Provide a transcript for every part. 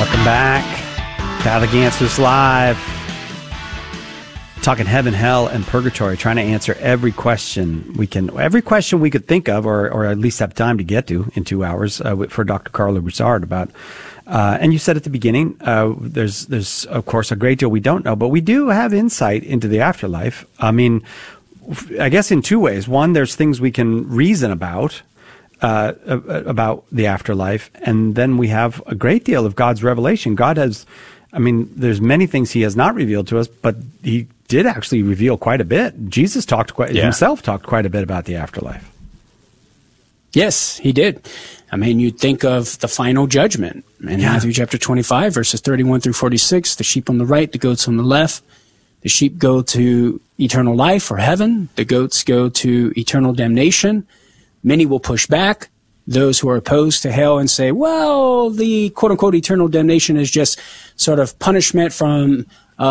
Welcome back. Catholic Answers Live. Talking heaven, hell, and purgatory, trying to answer every question we could think of, or at least have time to get to in 2 hours for Dr. Carla Broussard about. And you said at the beginning, there's of course a great deal we don't know, but we do have insight into the afterlife. I mean, I guess in two ways. One, there's things we can reason about the afterlife, and then we have a great deal of God's revelation. There's many things he has not revealed to us, but he did actually reveal quite a bit. Jesus himself talked quite a bit about the afterlife. Yes, he did. I mean, you'd think of the final judgment in Matthew chapter 25, verses 31 through 46, the sheep on the right, the goats on the left. The sheep go to eternal life or heaven. The goats go to eternal damnation. Many will push back, those who are opposed to hell, and say, well, the quote-unquote eternal damnation is just sort of punishment from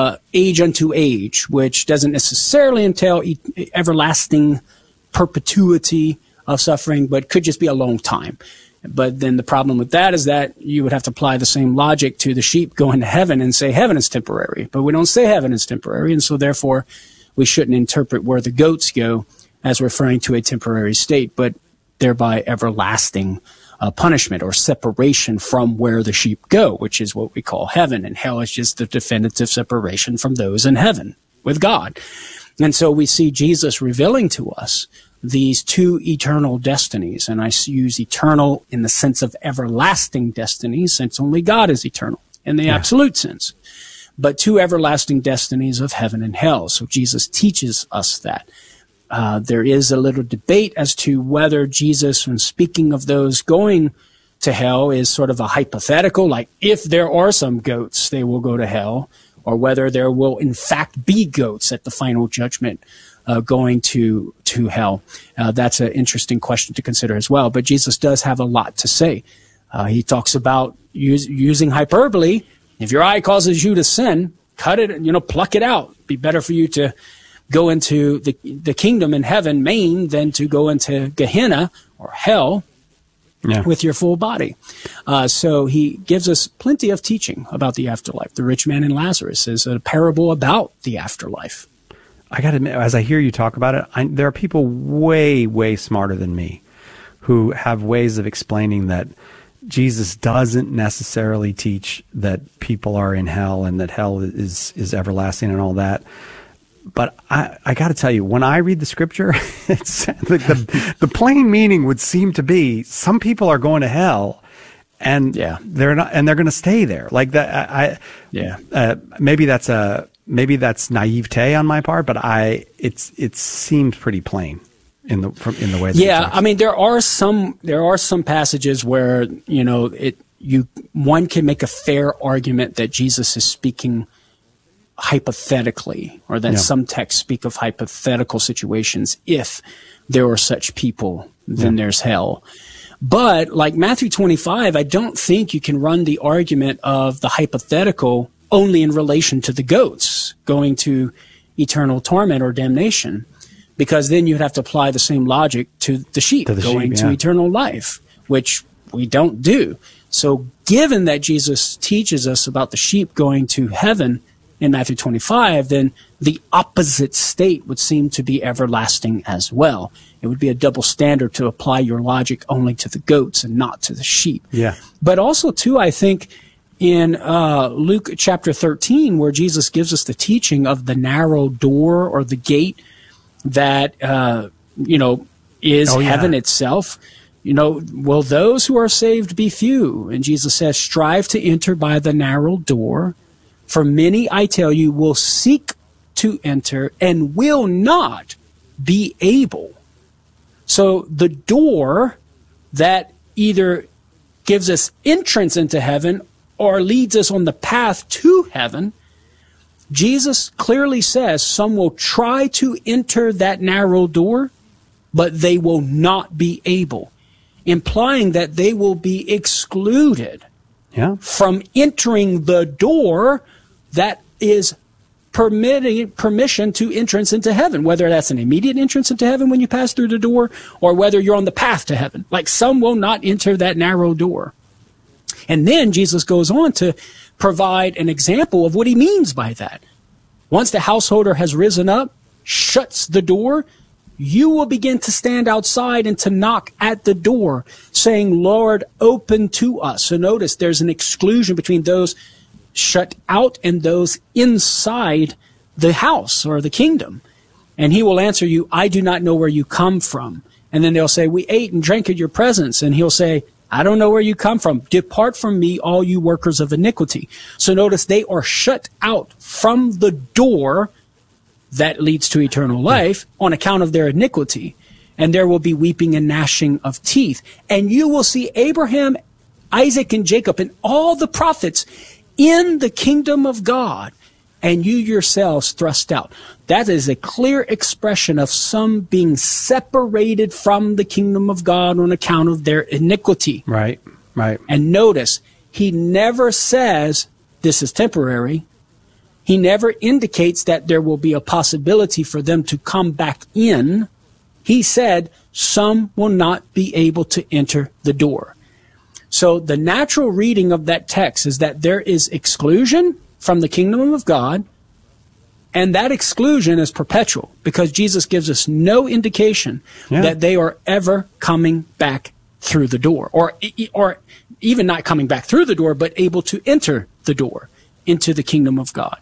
age unto age, which doesn't necessarily entail everlasting perpetuity of suffering, but could just be a long time. But then the problem with that is that you would have to apply the same logic to the sheep going to heaven and say heaven is temporary. But we don't say heaven is temporary, and so therefore we shouldn't interpret where the goats go as referring to a temporary state, but thereby everlasting punishment or separation from where the sheep go, which is what we call heaven. And hell is just the definitive separation from those in heaven with God. And so we see Jesus revealing to us these two eternal destinies. And I use eternal in the sense of everlasting destinies, since only God is eternal in the absolute sense. But two everlasting destinies of heaven and hell. So Jesus teaches us that. There is a little debate as to whether Jesus, when speaking of those going to hell, is sort of a hypothetical, like if there are some goats, they will go to hell, or whether there will in fact be goats at the final judgment going to hell. That's an interesting question to consider as well. But Jesus does have a lot to say. He talks about using hyperbole. If your eye causes you to sin, cut it, pluck it out. It'd be better for you to go into the kingdom in heaven, Maine, than to go into Gehenna or hell with your full body. So he gives us plenty of teaching about the afterlife. The rich man and Lazarus is a parable about the afterlife. I got to admit, as I hear you talk about it, there are people way, way smarter than me who have ways of explaining that Jesus doesn't necessarily teach that people are in hell and that hell is everlasting and all that. But I got to tell you, when I read the scripture, it's the plain meaning would seem to be some people are going to hell, and they're not, and they're going to stay there. Like that, maybe that's naivete on my part, but it seems pretty plain in the way. That I mean, there are some passages where one can make a fair argument that Jesus is speaking hypothetically, or that some texts speak of hypothetical situations. If there are such people, then there's hell. But like Matthew 25, I don't think you can run the argument of the hypothetical only in relation to the goats going to eternal torment or damnation, because then you'd have to apply the same logic to the sheep going to eternal life, which we don't do. So given that Jesus teaches us about the sheep going to heaven in Matthew 25, then the opposite state would seem to be everlasting as well. It would be a double standard to apply your logic only to the goats and not to the sheep. Yeah. But also, too, I think in Luke chapter 13, where Jesus gives us the teaching of the narrow door or the gate that, is heaven itself. Will those who are saved be few? And Jesus says, strive to enter by the narrow door. For many, I tell you, will seek to enter and will not be able. So the door that either gives us entrance into heaven or leads us on the path to heaven, Jesus clearly says some will try to enter that narrow door, but they will not be able, implying that they will be excluded from entering the door that is permission to entrance into heaven, whether that's an immediate entrance into heaven when you pass through the door, or whether you're on the path to heaven. Like, some will not enter that narrow door. And then Jesus goes on to provide an example of what he means by that. Once the householder has risen up, shuts the door, you will begin to stand outside and to knock at the door, saying, Lord, open to us. So notice there's an exclusion between those shut out and those inside the house or the kingdom. And he will answer you, I do not know where you come from. And then they'll say, we ate and drank at your presence. And he'll say, I don't know where you come from. Depart from me, all you workers of iniquity. So notice they are shut out from the door that leads to eternal life on account of their iniquity. And there will be weeping and gnashing of teeth. And you will see Abraham, Isaac, and Jacob, and all the prophets in the kingdom of God, and you yourselves thrust out. That is a clear expression of some being separated from the kingdom of God on account of their iniquity. Right. And notice, he never says this is temporary. He never indicates that there will be a possibility for them to come back in. He said some will not be able to enter the door. So the natural reading of that text is that there is exclusion from the kingdom of God, and that exclusion is perpetual because Jesus gives us no indication that they are ever coming back through the door, or even not coming back through the door, but able to enter the door into the kingdom of God.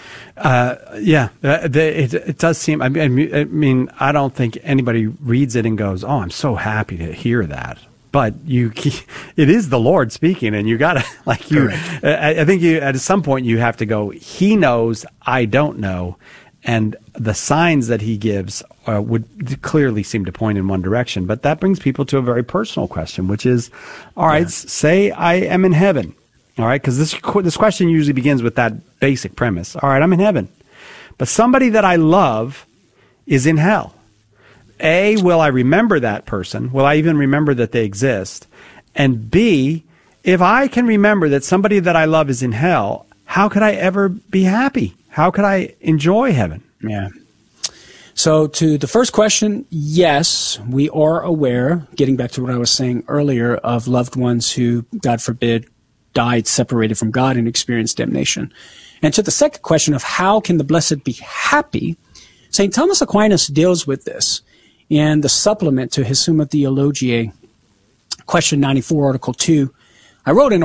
It does seem, I mean, I don't think anybody reads it and goes, oh, I'm so happy to hear that. But it is the Lord speaking, and you got to, I think at some point you have to go, he knows, I don't know. And the signs that he gives would clearly seem to point in one direction. But that brings people to a very personal question, which is, all right, say I am in heaven. All right, because this question usually begins with that basic premise. All right, I'm in heaven. But somebody that I love is in hell. A, will I remember that person? Will I even remember that they exist? And B, if I can remember that somebody that I love is in hell, how could I ever be happy? How could I enjoy heaven? Yeah. So to the first question, yes, we are aware, getting back to what I was saying earlier, of loved ones who, God forbid, died separated from God and experienced damnation. And to the second question of how can the blessed be happy, St. Thomas Aquinas deals with this in the supplement to his Summa Theologiae, question 94, article 2. I wrote an